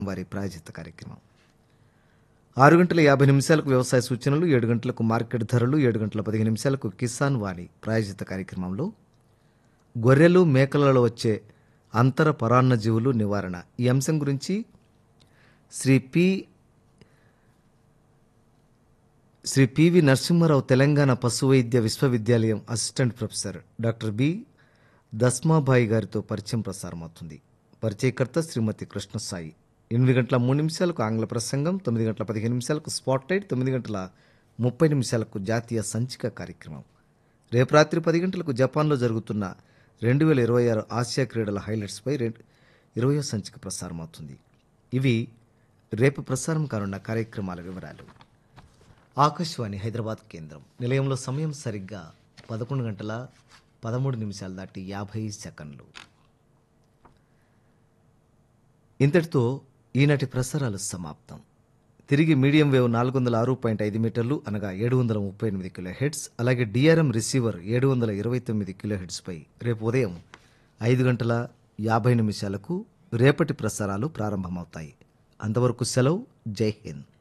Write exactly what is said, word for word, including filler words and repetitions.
వారి ప్రాయోజిత కార్యక్రమం. ఆరు గంటల యాభై నిమిషాలకు వ్యవసాయ సూచనలు, ఏడు గంటలకు మార్కెట్ ధరలు, ఏడు గంటల పదిహేను నిమిషాలకు కిసాన్ వాణి ప్రాయోజిత కార్యక్రమంలో గొర్రెలు మేకలలో వచ్చే అంతర పరాన్న జీవులు నివారణ ఈ అంశం గురించి శ్రీ పి శ్రీ పివి నరసింహారావు తెలంగాణ పశు వైద్య విశ్వవిద్యాలయం assistant professor doctor B Dasmabai గారితో పరిచయం ప్రసారమవుతుంది. పరిచయకర్త శ్రీమతి కృష్ణసాయి. ఎనిమిది గంటల మూడు నిమిషాలకు ఆంగ్ల ప్రసంగం, తొమ్మిది గంటల పదిహేను నిమిషాలకు స్పాట్ లైట్, తొమ్మిది గంటల ముప్పై నిమిషాలకు జాతీయ సంచిక కార్యక్రమం. రేపు రాత్రి పది గంటలకు జపాన్లో జరుగుతున్న రెండు వేల ఇరవై ఆరు ఆసియా క్రీడల హైలైట్స్పై రెండు ఇరవయో సంచిక ప్రసారమవుతుంది. ఇవి రేపు ప్రసారం కానున్న కార్యక్రమాల వివరాలు. ఆకాశవాణి హైదరాబాద్ కేంద్రం నిలయంలో సమయం సరిగ్గా పదకొండు గంటల పదమూడు నిమిషాలు దాటి యాభై సెకండ్లు. ఇంతటితో ఈనాటి ప్రసారాలు సమాప్తం. తిరిగి మీడియం వేవ్ నాలుగు వందల ఆరు పాయింట్ ఐదు మీటర్లు అనగా ఏడు వందల ముప్పై ఎనిమిది కిలో హెడ్స్, అలాగే డిఆర్ఎం రిసీవర్ ఏడు వందల ఇరవై తొమ్మిది కిలో హెడ్స్పై రేపు ఉదయం ఐదు గంటల యాభై నిమిషాలకు రేపటి ప్రసారాలు ప్రారంభమవుతాయి. అంతవరకు సెలవు. జై హింద్.